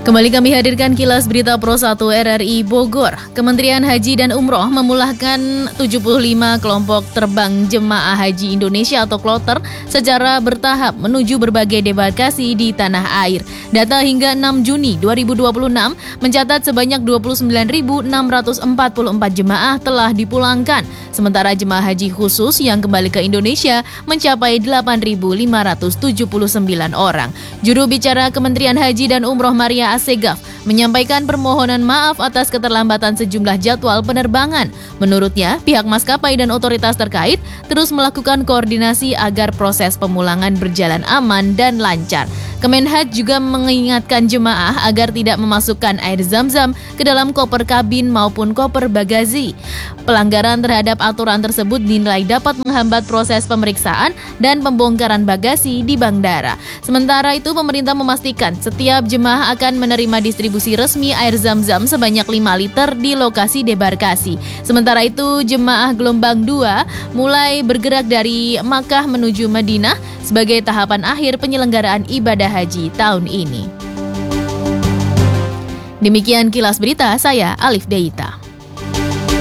Kembali kami hadirkan kilas berita Pro 1 RRI Bogor. Kementerian Haji dan Umroh memulangkan 75 kelompok terbang jemaah haji Indonesia atau kloter secara bertahap menuju berbagai debarkasi di tanah air. Data hingga 6 Juni 2026 mencatat sebanyak 29.644 jemaah telah dipulangkan. Sementara jemaah haji khusus yang kembali ke Indonesia mencapai 8.579 orang. Juru bicara Kementerian Haji dan Umroh Maria Assegaf menyampaikan permohonan maaf atas keterlambatan sejumlah jadwal penerbangan. Menurutnya, pihak maskapai dan otoritas terkait terus melakukan koordinasi agar proses pemulangan berjalan aman dan lancar. Kemenhaj juga mengingatkan jemaah agar tidak memasukkan air zam-zam ke dalam koper kabin maupun koper bagasi. Pelanggaran terhadap aturan tersebut dinilai dapat menghambat proses pemeriksaan dan pembongkaran bagasi di bandara. Sementara itu, pemerintah memastikan setiap jemaah akan menerima distribusi resmi air zam-zam sebanyak 5 liter di lokasi debarkasi. Sementara itu, jemaah gelombang 2 mulai bergerak dari Makkah menuju Madinah sebagai tahapan akhir penyelenggaraan ibadah haji tahun ini. Demikian kilas berita, saya Alif Deita.